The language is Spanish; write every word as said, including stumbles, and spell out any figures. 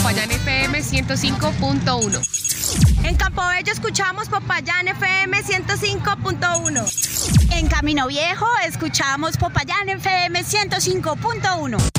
Popayán F M ciento cinco punto uno. En Campobello escuchamos Popayán F M ciento cinco punto uno. En Camino Viejo escuchamos Popayán F M ciento cinco punto uno.